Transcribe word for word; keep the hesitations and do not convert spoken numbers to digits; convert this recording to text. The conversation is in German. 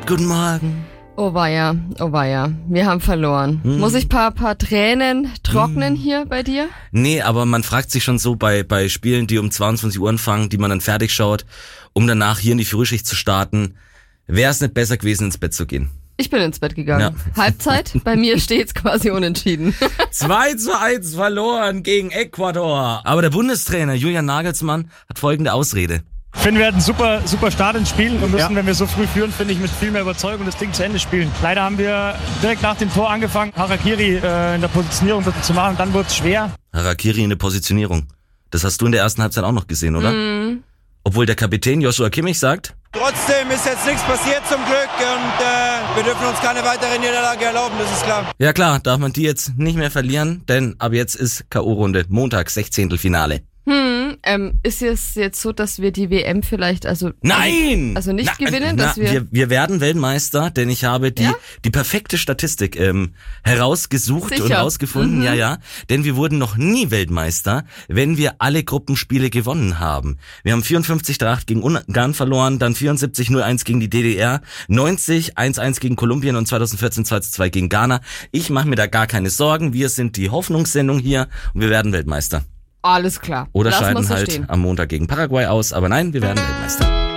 guten Morgen. Oh weia, oh weia, wir haben verloren. Hm. Muss ich paar, paar Tränen trocknen hm. hier bei dir? Nee, aber man fragt sich schon so bei, bei Spielen, die um zweiundzwanzig Uhr anfangen, die man dann fertig schaut, um danach hier in die Frühschicht zu starten, wäre es nicht besser gewesen, ins Bett zu gehen? Ich bin ins Bett gegangen. Ja. Halbzeit, bei mir steht's quasi unentschieden. zwei zu eins verloren gegen Ecuador. Aber der Bundestrainer Julian Nagelsmann hat folgende Ausrede. Ich finde, wir hatten einen super, super Start ins Spiel und müssen, ja. wenn wir so früh führen, finde ich, mit viel mehr Überzeugung das Ding zu Ende spielen. Leider haben wir direkt nach dem Tor angefangen, Harakiri äh, in der Positionierung zu machen, dann wurde es schwer. Harakiri in der Positionierung. Das hast du in der ersten Halbzeit auch noch gesehen, oder? Mm. Obwohl der Kapitän Joshua Kimmich sagt: Trotzdem ist jetzt nichts passiert zum Glück und äh, wir dürfen uns keine weitere Niederlage erlauben, das ist klar. Ja klar, darf man die jetzt nicht mehr verlieren, denn ab jetzt ist K O-Runde, Montag, Sechzehntelfinale. Hm, ähm, ist es jetzt so, dass wir die W M vielleicht, also... Nein! Also nicht na, gewinnen, na, dass wir... wir... Wir werden Weltmeister, denn ich habe die, ja? die perfekte Statistik ähm, herausgesucht Sicher. und herausgefunden, mhm. ja, ja. Denn wir wurden noch nie Weltmeister, wenn wir alle Gruppenspiele gewonnen haben. Wir haben vierundfünfzig zu acht gegen Ungarn verloren, dann vierundsiebzig zu null eins gegen die D D R, neunzig eins eins gegen Kolumbien und zweitausendvierzehn zwei zu zwei gegen Ghana. Ich mache mir da gar keine Sorgen, wir sind die Hoffnungssendung hier und wir werden Weltmeister. Alles klar. Oder Lass scheiden so halt stehen. am Montag gegen Paraguay aus, aber nein, wir werden Weltmeister.